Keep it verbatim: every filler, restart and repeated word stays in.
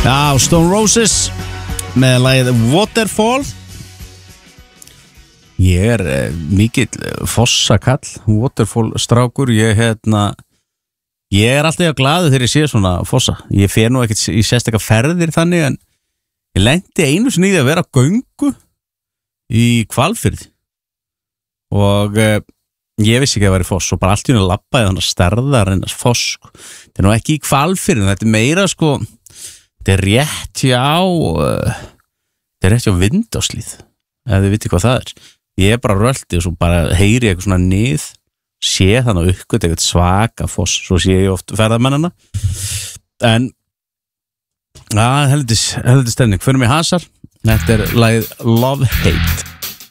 Já, Stone Roses með lagið Waterfall. Ég er eh, mikill fossakall, Waterfall strákur. Ég, hérna, ég er alltaf glaður þegar ég sé svona fossa. Ég fer nú ekkert í sérstakar ferðir þannig, en ég lendi einu sinni í því að vera á göngu í Hvalfirði og eh, ég vissi ekki að það væri foss og bara allt í henni labbaði þannig að stærðar en foss. Þetta er nú ekki í Hvalfirði, þetta er meira sko, þetta er rétt hjá uh, þetta er rétt hjá Vindárslíð, ef þið vitið hvað það er. Ég er bara röldi og svo bara heyri eitthvað svona nið, sé þannig uppgöt eitthvað svaka foss, svo sé ég oft ferðamennina. En að heldur heldur stemning, fyrir mig hasar. Þetta er lagið Love Hate.